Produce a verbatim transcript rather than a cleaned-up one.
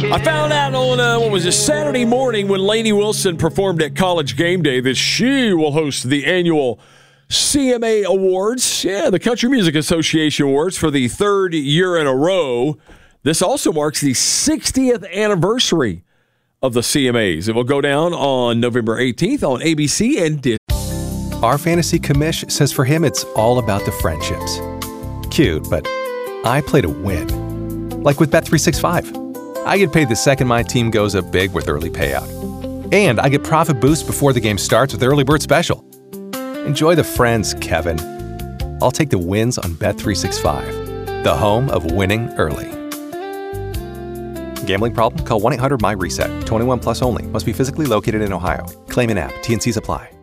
I found out on, uh, what was it, Saturday morning when Lainey Wilson performed at College Game Day that she will host the annual C M A Awards, yeah, the Country Music Association Awards for the third year in a row. This also marks the sixtieth anniversary of the C M As. It will go down on November eighteenth on A B C and Disney. Our fantasy commish says for him it's all about the friendships. Cute, but I play to win. Like with Bet three sixty-five. I get paid the second my team goes up big with early payout. And I get profit boost before the game starts with Early Bird Special. Enjoy the friends, Kevin. I'll take the wins on Bet three sixty-five, the home of winning early. Gambling problem? Call one eight hundred M Y RESET. twenty-one plus only. Must be physically located in Ohio. Claim in app. T N Cs apply.